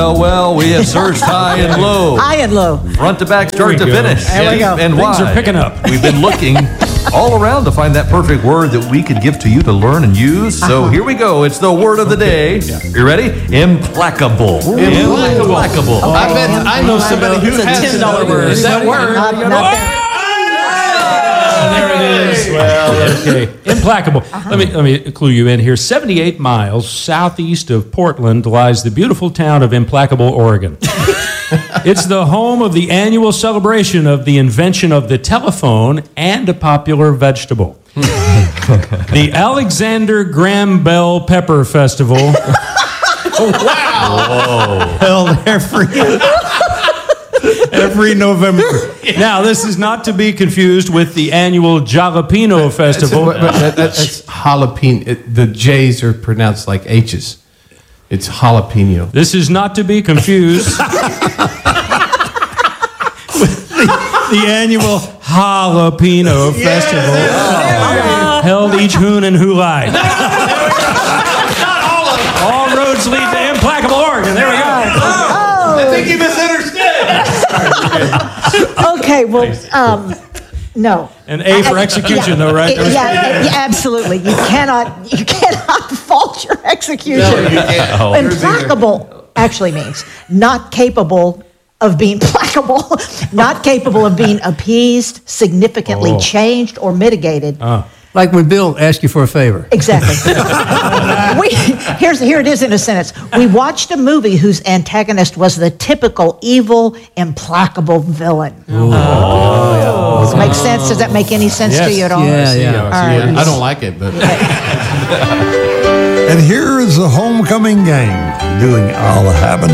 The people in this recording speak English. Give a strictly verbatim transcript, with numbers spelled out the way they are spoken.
Well, well, we have searched high and low, High and low. front to back, start to go. finish. There we and, go. And Things why? are picking up. We've been looking all around to find that perfect word that we could give to you to learn and use. So here we go. It's the word of the day. You ready? Implacable. Implacable. I bet I know somebody who It's a has ten dollar that word. That word. Not, not there. There it is. Well, okay. Implacable. Let me let me clue you in here. seventy-eight miles southeast of Portland lies the beautiful town of Implacable, Oregon. It's the home of the annual celebration of the invention of the telephone and a popular vegetable. The Alexander Graham Bell Pepper Festival. Held every every November. Now, this is not to be confused with the annual Jalapeno Festival. But, but that, that's jalapeno. It, the J's are pronounced like H's. It's jalapeno. This is not to be confused with the, the annual Jalapeno Festival held each hoon and hulai. All roads lead to Implacable, Oregon. There we go. I think you misunderstood. Okay, well, um, no. An A for execution, though, right? Yeah, yeah, yeah, absolutely. You cannot, you cannot fault your execution. No, you can't. Oh. Implacable actually means not capable of being placable, not capable of being appeased, significantly Oh. changed, or mitigated. Oh. Like when Bill asked you for a favor. Exactly. we, here's, here it is in a sentence. We watched a movie whose antagonist was the typical evil, implacable villain. Oh. Does it make sense? Does that make any sense Yes. to you at all? Yeah, yeah. Yeah, All right. I don't like it, but. And here is the homecoming game doing all the happening.